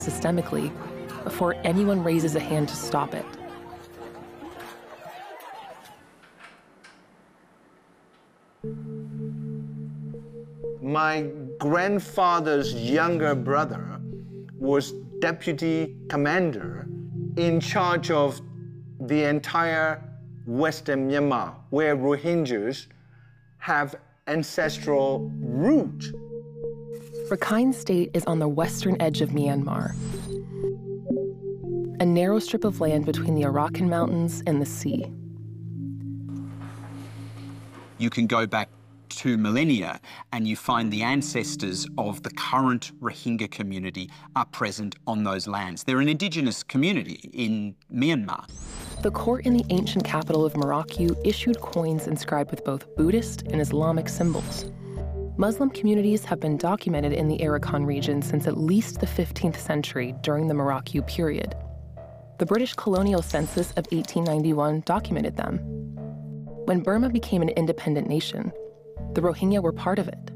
systemically before anyone raises a hand to stop it. My grandfather's younger brother was deputy commander in charge of the entire Western Myanmar, where Rohingyas have ancestral root. Rakhine State is on the western edge of Myanmar, a narrow strip of land between the Arakan Mountains and the sea. You can go back 2 millennia and you find the ancestors of the current Rohingya community are present on those lands. They're an indigenous community in Myanmar. The court in the ancient capital of Maraku issued coins inscribed with both Buddhist and Islamic symbols. Muslim communities have been documented in the Arakan region since at least the 15th century during the Maraku period. The British colonial census of 1891 documented them. When Burma became an independent nation, the Rohingya were part of it.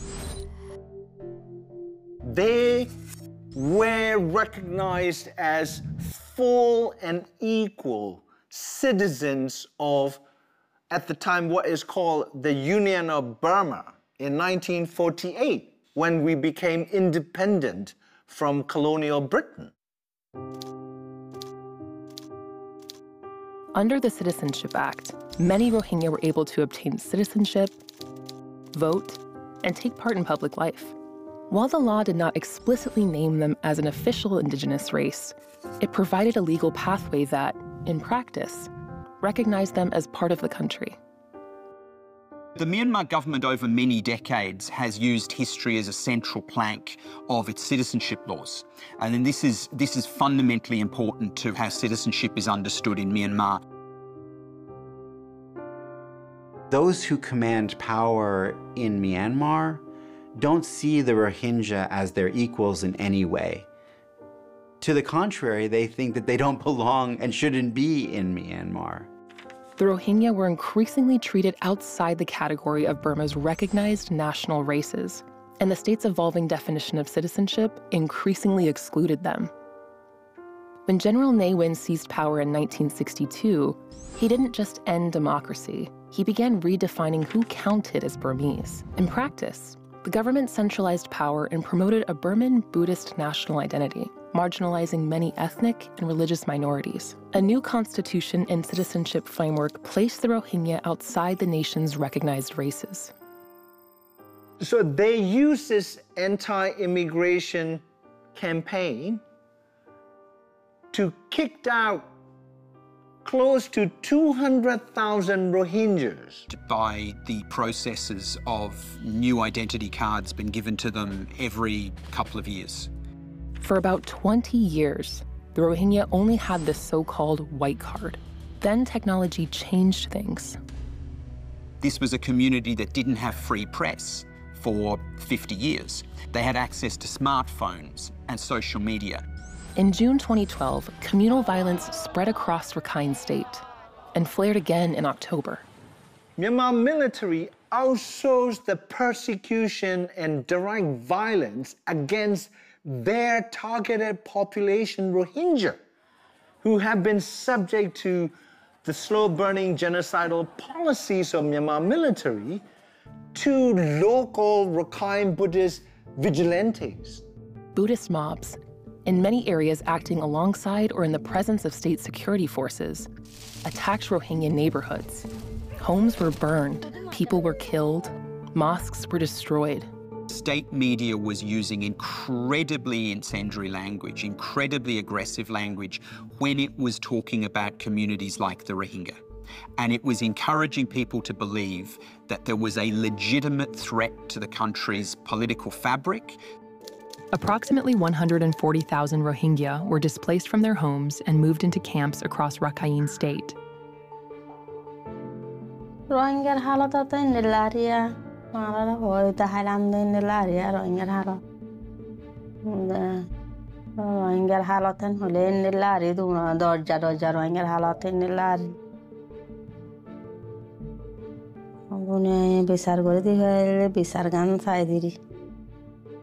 They were recognized as full and equal citizens of, at the time, what is called the Union of Burma in 1948, when we became independent from colonial Britain. Under the Citizenship Act, many Rohingya were able to obtain citizenship, vote, and take part in public life. While the law did not explicitly name them as an official indigenous race, it provided a legal pathway that, in practice, recognized them as part of the country. The Myanmar government over many decades has used history as a central plank of its citizenship laws. And then this is fundamentally important to how citizenship is understood in Myanmar. Those who command power in Myanmar don't see the Rohingya as their equals in any way. To the contrary, they think that they don't belong and shouldn't be in Myanmar. The Rohingya were increasingly treated outside the category of Burma's recognized national races, and the state's evolving definition of citizenship increasingly excluded them. When General Ne Win seized power in 1962, he didn't just end democracy, he began redefining who counted as Burmese. In practice, the government centralized power and promoted a Burman Buddhist national identity, marginalizing many ethnic and religious minorities. A new constitution and citizenship framework placed the Rohingya outside the nation's recognized races. So they used this anti-immigration campaign to kick out close to 200,000 Rohingyas. By the processes of new identity cards being given to them every couple of years. For about 20 years, the Rohingya only had this so-called white card. Then technology changed things. This was a community that didn't have free press for 50 years. They had access to smartphones and social media. In June 2012, communal violence spread across Rakhine State and flared again in October. Myanmar military outsourced the persecution and direct violence against their targeted population Rohingya, who have been subject to the slow-burning genocidal policies of Myanmar military, to local Rakhine Buddhist vigilantes. Buddhist mobs, in many areas acting alongside or in the presence of state security forces, attacked Rohingya neighborhoods. Homes were burned, people were killed, mosques were destroyed. State media was using incredibly incendiary language, incredibly aggressive language when it was talking about communities like the Rohingya. And it was encouraging people to believe that there was a legitimate threat to the country's political fabric. Approximately 140,000 Rohingya were displaced from their homes and moved into camps across Rakhine State. Rohingya حالات این نلاریه مارا هوای تحلم دین نلاریه Rohingya حالات Rohingya حالات هلين نلاری دونا دار جدا Rohingya حالات نلاری اونه بسرگردی هل بسرگان فایدری